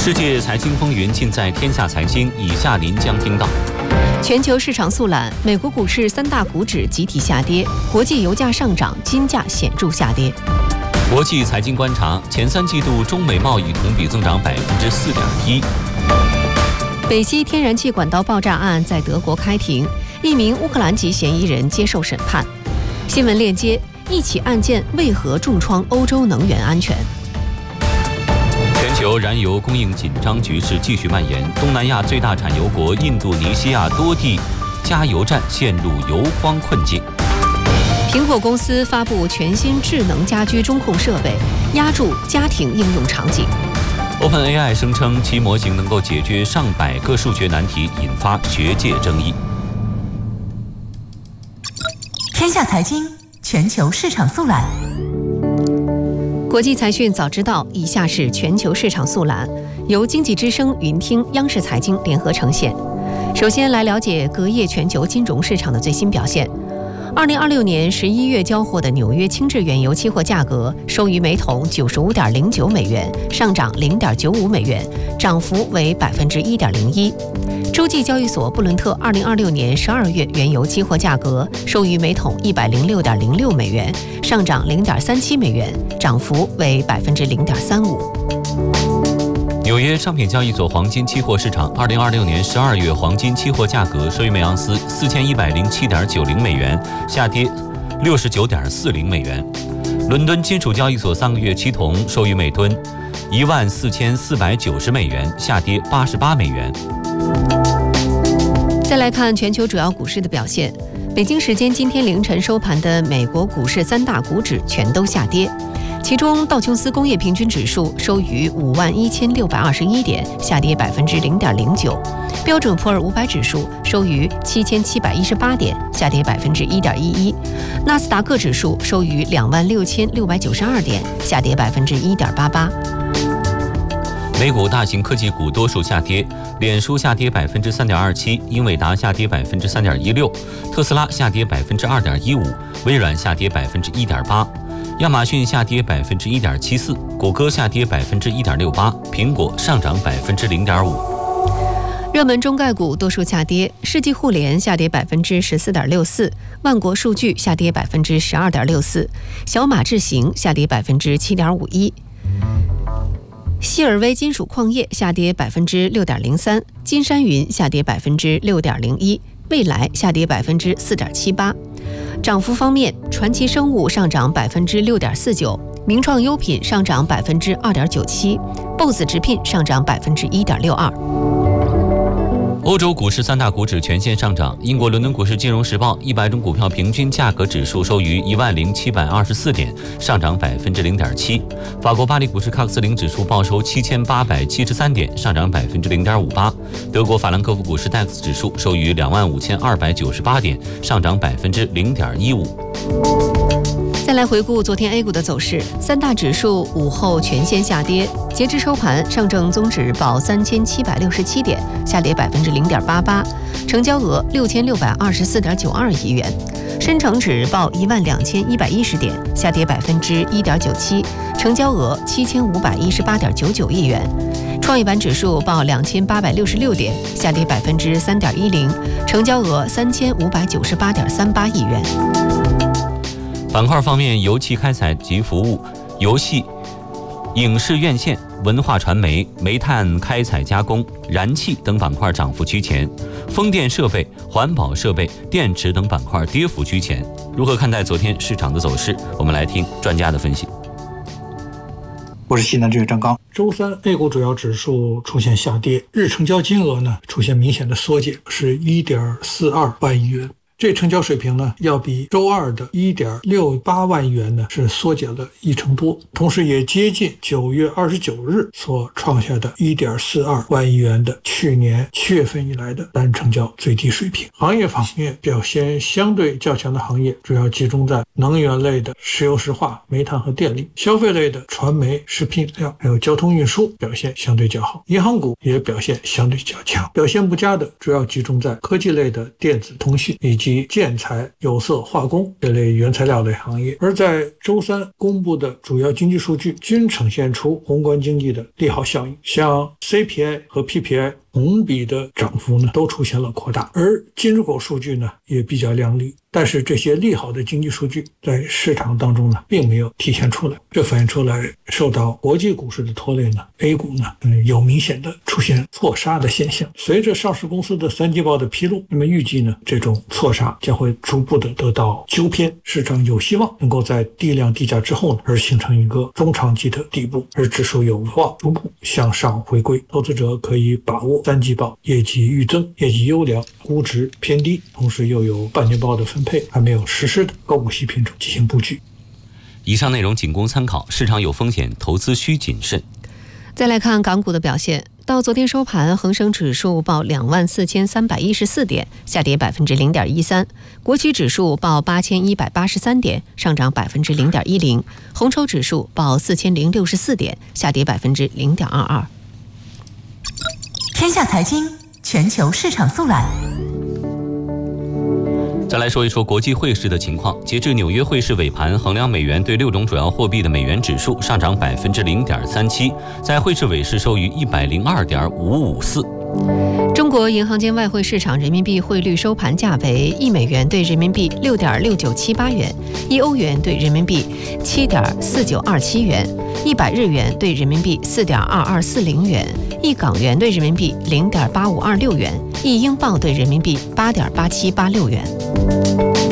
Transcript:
世界财经风云尽在天下财经，以下您将听到： 全球市场速览，美国股市3大股指集体下跌，国际油价上涨，金价显著下跌。 国际财经观察，前3季度中美贸易同比增长4.1%。 北溪天然气管道爆炸案在德国开庭，一名乌克兰籍嫌疑人接受审判。新闻链接：一起案件为何重创欧洲能源安全？ 全球燃油供应紧张局势继续蔓延，东南亚最大产油国印度尼西亚多地加油站陷入油荒困境。 苹果公司发布全新智能家居中控设备，压住家庭应用场景。 OpenAI 声称其模型能够解决上百个数学难题，引发学界争议。 天下财经全球市场速览。 国际财讯早知道，以下是全球市场速览，由经济之声、云听、央视财经联合呈现。首先来了解隔夜全球金融市场的最新表现。2026年11月交货的纽约轻质原油期货价格收于每桶95.09美元，上涨0.95美元，涨幅为1.01%。洲际交易所布伦特2026年12月原油期货价格收于每桶106.06美元，上涨0.37美元，涨幅为0.35%。 纽约商品交易所黄金期货市场2026年12月黄金期货价格收于每盎司4107.90美元，下跌69.40美元。伦敦金属交易所3个月期铜收于每吨14490美元，下跌88美元。 再来看全球主要股市的表现。北京时间今天凌晨收盘的美国股市3大股指全都下跌，其中道琼斯工业平均指数收于51621点，下跌0.09%；标准普尔500指数收于7718点，下跌1.11%；纳斯达克指数收于26692点，下跌1.88%。 美股大型科技股多数下跌，脸书下跌3.27%，英伟达下跌3.16%，特斯拉下跌2.15%，微软下跌1.8%，亚马逊下跌1.74%，谷歌下跌1.68%，苹果上涨0.5%。 热门中概股多数下跌，世纪互联下跌14.64%，万国数据下跌12.64%，小马智行下跌7.51%。希尔威金属矿业下跌6.03%，金山云下跌6.01%，蔚来下跌4.78%。涨幅方面，传奇生物上涨6.49%，名创优品上涨2.97%，BOSS 直聘上涨1.62%。 欧洲股市3大股指全线上涨。英国伦敦股市金融时报100种股票平均价格指数收于10724点，上涨0.7%。法国巴黎股市喀克斯林指数报收7873点，上涨0.58%。德国法兰克福股市戴克斯指数收于25298点，上涨0.15%。 再来回顾昨天 A 股的走势，3大指数午后全线下跌，截至收盘，上证综指报3767点，下跌0.88%，成交额6624.92亿元；深成指报12110点，下跌1.97%，成交额7518.99亿元；创业板指数报2866点，下跌3.10%，成交额3598.38亿元。 板块方面，油气开采及服务、游戏、影视院线、文化传媒、煤炭开采加工、燃气等板块涨幅居前，风电设备、环保设备、电池等板块跌幅居前。如何看待昨天市场的走势？我们来听专家的分析。 我是西南证券张刚。周三 A 股主要指数出现下跌，日成交金额呢出现明显的缩减，是1.42万亿元。这成交水平呢，要比周二的1.68万亿元呢是缩减了1成多，同时也接近9月29日所创下的1.42万亿元的去年7月份以来的单成交最低水平。行业方面表现相对较强的行业主要集中在能源类的石油石化、煤炭和电力，消费类的传媒、食品饮料还有交通运输表现相对较好，银行股也表现相对较强。表现不佳的主要集中在科技类的电子通信以及及建材、有色、化工这类原材料类行业。而在周三公布的主要经济数据均呈现出宏观经济的利好效应，像 CPI 和 PPI 同比的涨幅呢都出现了扩大，而进出口数据呢也比较亮丽。但是这些利好的经济数据在市场当中呢并没有体现出来，这反映出来受到国际股市的拖累呢 A 股呢有明显的出现错杀的现象。随着上市公司的三季报的披露，那么预计呢这种错杀将会逐步的得到纠偏，市场有希望能够在低量低价之后呢而形成一个中长期的底部，而指数有望逐步向上回归。投资者可以把握三季报业绩预增、业绩优良、估值偏低，同时又有半年报的分配还没有实施的高股息品种进行布局。 以上内容仅供参考，市场有风险，投资需谨慎。 再来看港股的表现，到昨天收盘，恒生指数报24,314点，下跌0.13%；国企指数报8,183点，上涨0.10%；红筹指数报4,064点，下跌0.22%。 天下财经全球市场速览。 再来说一说国际汇市的情况。截至纽约汇市尾盘，衡量美元对6种主要货币的美元指数上涨0.37%，在汇市尾市收于102.554。 中国银行间外汇市场人民币汇率收盘价为1美元对人民币6.6978元，1欧元对人民币7.4927元，100日元对人民币4.2240元，1港元对人民币0.8526元，1英镑对人民币8.8786元。